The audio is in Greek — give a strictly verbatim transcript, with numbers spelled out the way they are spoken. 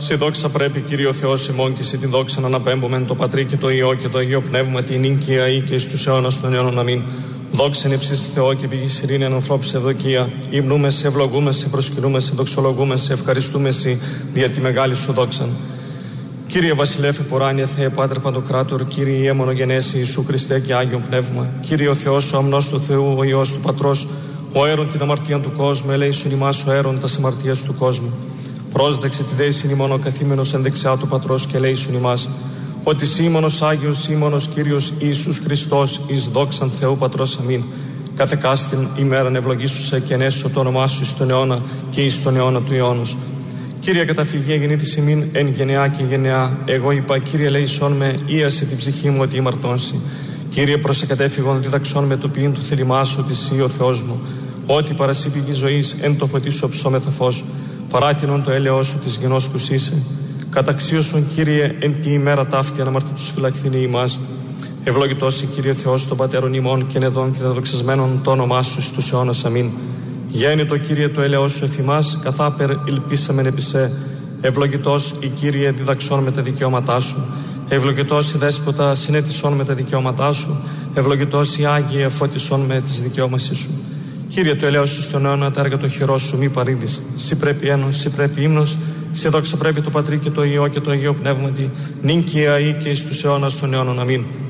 Σε δόξα πρέπει, Κύριε ο Θεός ημών, και σε την δόξα να αναπέμπομεν το Πατρί και το Υιό και το Αγίο Πνεύμα, την νίκαια ή και εις τους αιώνας των αιώνων. Αμήν. Δόξα νυψής Θεό και πηγής ειρήνη εν ανθρώπους ευδοκία. Υμνούμε σε, ευλογούμε σε, προσκυνούμε σε, δοξολογούμε σε, ευχαριστούμε σε, δια τη μεγάλη σου δόξαν. Κύριε Βασιλεύε Ποράνιε Θεέ Πάτερ Παντοκράτορ, Κύριε Ιε Μονογενέση Ιησού Χριστέ και Άγιον Πνεύμα, Κύριε ο Θεός, ο αμνός του Θεού, ο Υιός του Πατρός, ο αίρον την αμαρτία του κόσμου, ελέησον ημάς ο αίρον τας αμαρτίας του κόσμου. Πρόσδεξε τη δέησιν ημών ο καθήμενος εν δεξιά του Πατρός και ελέησον ημάς, ότι σήμωνος Άγιος, σήμωνος Κύριος Ιησούς Χριστός, εις δόξαν Θεού Πατρός. Αμήν. Κάθε κάστην ημέραν ευλογήσουσε και ενέσω το όνομά σου εις τον αιώνα και εις τον αιώνα του αιώνος. Κύριε καταφυγή γεννήτης ημίν εν γενεά και γενεά. Εγώ είπα, Κύριε ελέησόν με, ίασε την ψυχή μου ότι ημαρτώνσει. Κύριε προσεκατέφυγον διδαξόν με του ποιήν του θέλημά σου, ότι εσύ ο Θεός μου. Ότι παρασύ πηγή ζωής εν το φωτί σου ψώμεθα φως. Παράτινον το έλεος σου της γενός κουσίσε. Καταξίωσον, Κύριε, εν τη ημέρα ταύτη αναμαρτήτους φυλακθήνη ημάς. Ευλογητός η Κύριε Θεός των πατέρων ημών και νεδών και δεδοξασμένων το όνομά σου εις τους αιώνας. Αμήν. Γέννητο, Κύριε, το έλεος σου εφημάς, καθάπερ υλπίσαμεν επί σε. Ευλογητός η Κύριε διδαξών με τα δικαιώματά σου. Ευλογητός η Δέσποτα συνέτησών με τα δικαιώματά σου. Ευλογητός η Άγιε εφώτισών με τις δικαιώμασής σου. Κύριε, το ελέος σου στον αιώνα, τα έργα το χειρός σου μη παρήδεις. Συ πρέπει ένος, συ πρέπει ύμνος, σε δόξα πρέπει το Πατρί και το Υιό και το Αγίο Πνεύματι, νύν και αεί και εις τους αιώνας των αιώνων. Αμήν.